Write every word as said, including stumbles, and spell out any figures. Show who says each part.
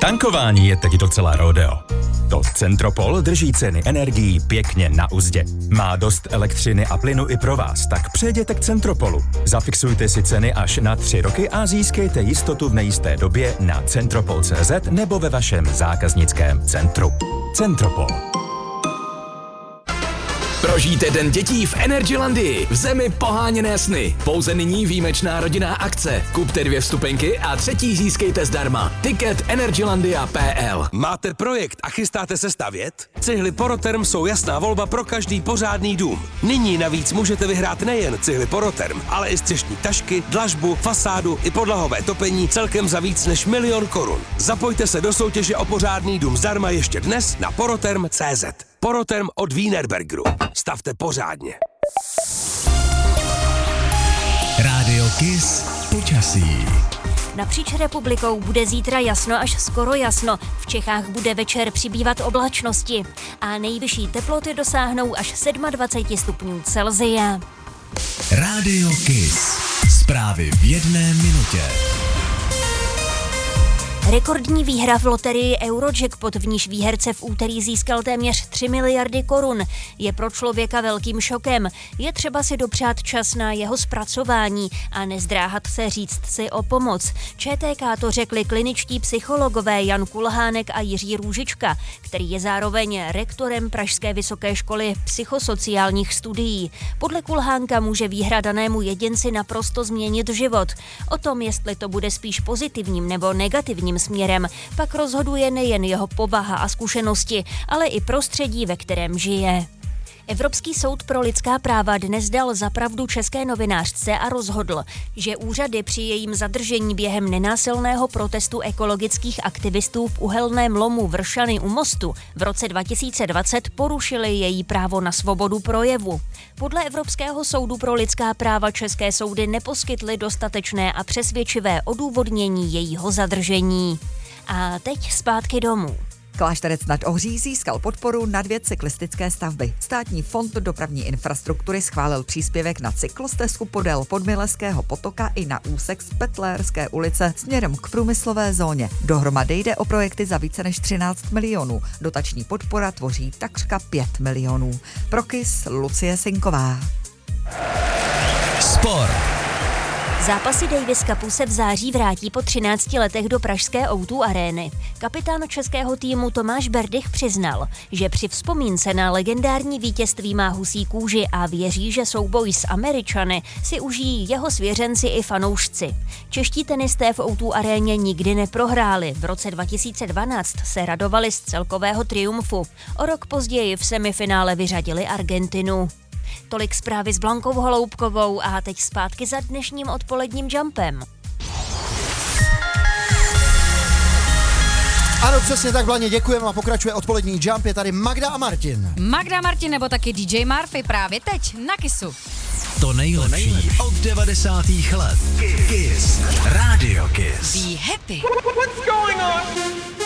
Speaker 1: Tankování je teď docela rodeo. To Centropol drží ceny energií pěkně na uzdě. Má dost elektřiny a plynu i pro vás, tak přejděte k Centropolu. Zafixujte si ceny až na tři roky a získejte jistotu v nejisté době na centropol tečka cé zet nebo ve vašem zákaznickém centru. Centropol.
Speaker 2: Prožijte Den dětí v Energylandii, v zemi poháněné sny. Pouze nyní výjimečná rodinná akce. Kupte dvě vstupenky a třetí získejte zdarma. Ticket energylandia tečka pé el.
Speaker 3: Máte projekt a chystáte se stavět? Cihly Poroterm jsou jasná volba pro každý pořádný dům. Nyní navíc můžete vyhrát nejen cihly Poroterm, ale i střešní tašky, dlažbu, fasádu i podlahové topení celkem za víc než milion korun. Zapojte se do soutěže o pořádný dům zdarma ještě dnes na poroterm tečka cé zet. Poroterm od Wienerbergeru. Stavte pořádně.
Speaker 4: Rádio Kiss počasí.
Speaker 5: Napříč republikou bude zítra jasno až skoro jasno. V Čechách bude večer přibývat oblačnosti a nejvyšší teploty dosáhnou až dvacet sedm stupňů Celsia.
Speaker 4: Rádio Kiss. Zprávy v jedné minutě.
Speaker 5: Rekordní výhra v loterii Eurojackpot, v níž výherce v úterý získal téměř tři miliardy korun, je pro člověka velkým šokem. Je třeba si dopřát čas na jeho zpracování a nezdráhat se říct si o pomoc. ČTK to řekli kliničtí psychologové Jan Kulhánek a Jiří Růžička, který je zároveň rektorem Pražské vysoké školy psychosociálních studií. Podle Kulhánka může výhra danému jedinci naprosto změnit život. O tom, jestli to bude spíš pozitivním nebo negativním směrem, pak rozhoduje nejen jeho povaha a zkušenosti, ale i prostředí, ve kterém žije. Evropský soud pro lidská práva dnes dal za pravdu české novinářce a rozhodl, že úřady při jejím zadržení během nenásilného protestu ekologických aktivistů v uhelném lomu Vršany u Mostu v roce dva tisíce dvacet porušily její právo na svobodu projevu. Podle Evropského soudu pro lidská práva české soudy neposkytly dostatečné a přesvědčivé odůvodnění jejího zadržení. A teď zpátky domů.
Speaker 6: Klášterec nad Ohří získal podporu na dvě cyklistické stavby. Státní fond dopravní infrastruktury schválil příspěvek na cyklostezku podél Podmileského potoka i na úsek z Petlérské ulice směrem k průmyslové zóně. Dohromady jde o projekty za více než třináct milionů. Dotační podpora tvoří takřka pět milionů. Pro Kiss Lucie Sinková.
Speaker 4: Sport.
Speaker 5: Zápasy Davis Cupu se v září vrátí po třinácti letech do pražské ó dvě arény. Kapitán českého týmu Tomáš Berdych přiznal, že při vzpomínce na legendární vítězství má husí kůži a věří, že souboj s Američany si užijí jeho svěřenci i fanoušci. Čeští tenisté v ó dvě aréně nikdy neprohráli. V roce dva tisíce dvanáct se radovali z celkového triumfu. O rok později v semifinále vyřadili Argentinu. Tolik zprávy s Blankou Holoubkovou a teď zpátky za dnešním odpoledním jumpem.
Speaker 7: Ano, přesně tak, Blaně, děkujeme a pokračuje odpolední jump, je tady Magda a Martin.
Speaker 8: Magda Martin nebo taky dý džej Murphy právě teď na Kissu.
Speaker 4: To nejlepší od devadesátých let. Kiss. Rádio Kiss.
Speaker 8: Be happy.
Speaker 9: What's going on?